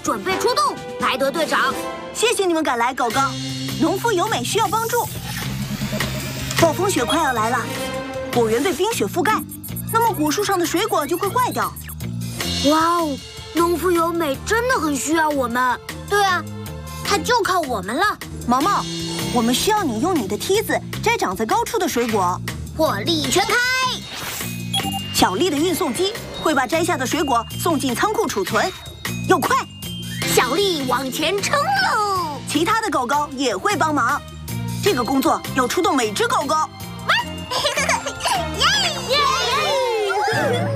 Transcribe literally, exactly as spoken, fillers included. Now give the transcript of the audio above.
准备出动。莱德队长， 谢谢你们赶来，狗狗。农夫由美需要帮助。暴风雪快要来了，果园被冰雪覆盖，那么果树上的水果就会坏掉。 哇哦，农夫由美真的很需要我们。 对啊，他就靠我们了。 毛毛，我们需要你用你的梯子摘长在高处的水果。 火力全开！ 巧丽的运送机会把摘下的水果送进仓库储存，又快。 小丽往前冲喽！ 其他的狗狗也会帮忙，这个工作要出动每只狗狗。 耶耶！